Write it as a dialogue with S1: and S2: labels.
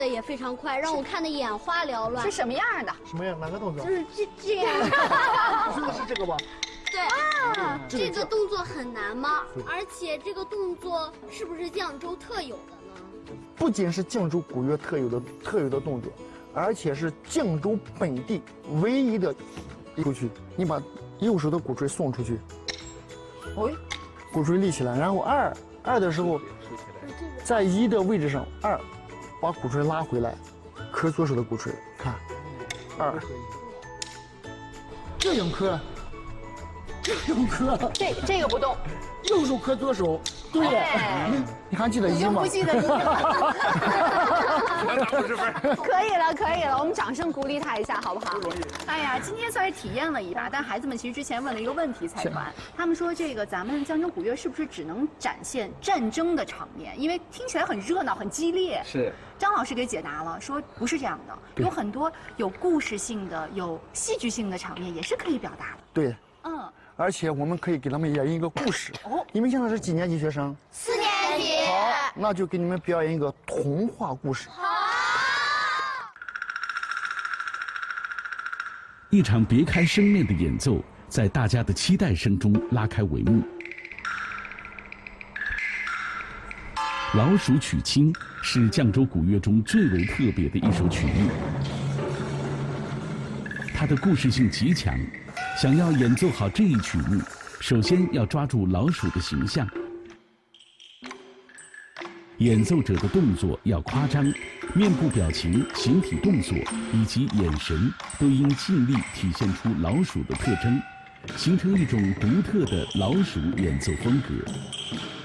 S1: 的也非常快，让我看得眼花缭乱。
S2: 是什么样的？
S3: 什么样？哪个动作？
S1: 就是这样。
S3: 你说的是这个吧？
S1: 对啊，这个动作很难吗？而且这个动作是不是绛州特有的呢？
S3: 不仅是绛州古乐特有的动作，而且是绛州本地唯一的。出去，你把右手的鼓槌送出去，鼓槌立起来，然后二的时候，在1的位置上2，把鼓槌拉回来，磕左手的鼓槌，看2，这样磕，
S2: 这个不动，
S3: 右手磕左手，对，你还记得1吗？
S2: 不记得1了。可以了，我们掌声鼓励他一下，好不好？不容易。哎呀，今天算是体验了一把，但孩子们其实之前问了一个问题才传，他们说这个咱们绛州古乐是不是只能展现战争的场面？因为听起来很热闹、很激烈。
S4: 是。
S2: 张老师给解答了，说不是这样的，有很多有故事性的、有戏剧性的场面也是可以表达的。
S3: 对。而且我们可以给他们演一个故事。你们现在是几年级学生
S1: ？4年级。
S3: 好，那就给你们表演一个童话故事。
S1: 好。
S5: 一场别开生面的演奏，在大家的期待声中拉开帷幕。老鼠娶亲是绛州古乐中最为特别的一首曲目，它的故事性极强。想要演奏好这一曲目，首先要抓住老鼠的形象。演奏者的动作要夸张，面部表情、形体动作以及眼神都应尽力体现出老鼠的特征，形成一种独特的老鼠演奏风格。